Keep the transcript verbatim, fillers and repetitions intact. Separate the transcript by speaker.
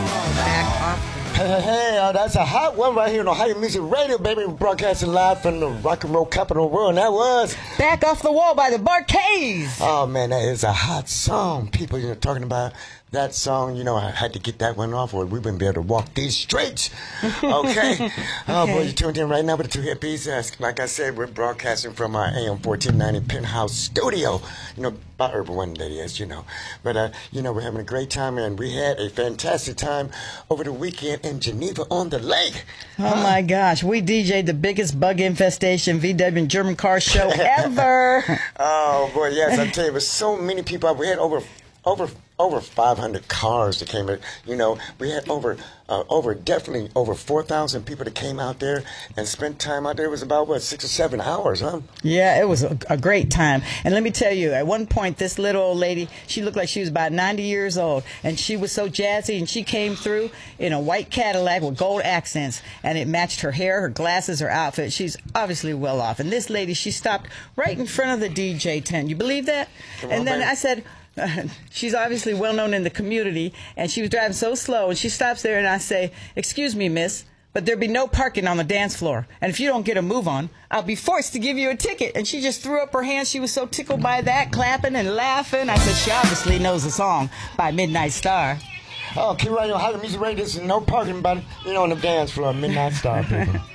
Speaker 1: Back off.
Speaker 2: Hey, hey, hey, uh, that's a hot one right here on Ohio Music Radio, baby. We're broadcasting live from the rock and roll capital of the world, and that was
Speaker 1: Back Off the Wall by the Bar-Kays.
Speaker 2: Oh, man, that is a hot song. People, you know, talking about that song, you know, I had to get that one off or we wouldn't be able to walk these streets. Okay? Oh, boy, you tuned in right now with the two hippies. Uh, like I said, we're broadcasting from our A M fourteen ninety Penthouse studio. You know, by Urban One, that is, you know. But, uh, you know, we're having a great time, and we had a fantastic time over the weekend in Geneva on the Lake.
Speaker 1: Oh, huh? My gosh. We D J'd the biggest bug infestation V W German car show ever.
Speaker 2: Oh, boy, yes, I tell you, there was so many people. We had over... Over over five hundred cars that came in. You know, we had over uh, over definitely over four thousand people that came out there and spent time out there. It was about, what, six or seven hours, huh?
Speaker 1: Yeah, it was a, a great time. And let me tell you, at one point, this little old lady, she looked like she was about ninety years old. And she was so jazzy, and she came through in a white Cadillac with gold accents. And it matched her hair, her glasses, her outfit. She's obviously well off. And this lady, she stopped right in front of the D J tent. You believe that?
Speaker 2: Come
Speaker 1: and
Speaker 2: on,
Speaker 1: then
Speaker 2: baby.
Speaker 1: I said... Uh, she's obviously well known in the community, and she was driving so slow, and she stops there, and I say, "Excuse me, miss, but there'll be no parking on the dance floor, and if you don't get a move on, I'll be forced to give you a ticket." And she just threw up her hands. She was so tickled by that, clapping and laughing. I said, she obviously knows the song by Midnight Star.
Speaker 2: Oh, keep right on Ohio Music Radio. This is no parking, but you know, on the dance floor, Midnight Star, people.